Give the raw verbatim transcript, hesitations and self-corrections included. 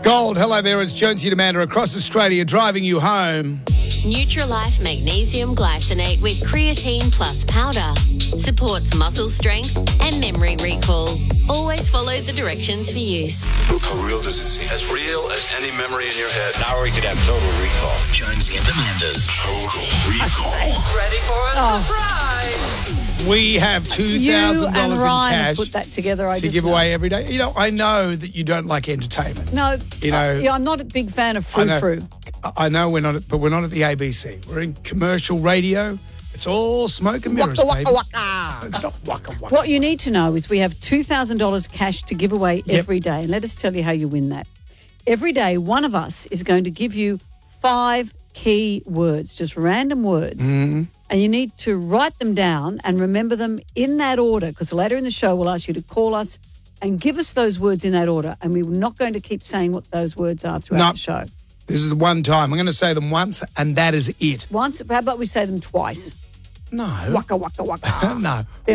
Gold, hello there, it's Jonesy and Amanda across Australia driving you home. Nutrilife Magnesium Glycinate with Creatine Plus Powder supports muscle strength and memory recall. Always follow the directions for use. How real does it seem? As real as any memory in your head. Now we could have total recall. Jonesy and Amanda's Total Recall. Ready for a Oh. surprise? We have two thousand dollars you and in Ryan cash put that together. I to just give know. away every day. You know, I know that you don't like entertainment. No, You know- uh, yeah, I'm not a big fan of I know, frou-frou. I know we're not, at, but we're not at the A B C. We're in commercial radio. It's all smoke and mirrors, Waka, baby. waka, waka. It's not waka waka. What you need to know is we have two thousand dollars cash to give away Yep. every day. And let us tell you how you win that. Every day, one of us is going to give you five key words, just random words. Mm-hmm. And you need to write them down and remember them in that order, because later in the show we'll ask you to call us and give us those words in that order. And we're not going to keep saying what those words are throughout No. the show. This is the one time. I'm going to say them once, and that is it. Once, how about we say them twice? No. Waka, waka, waka. No.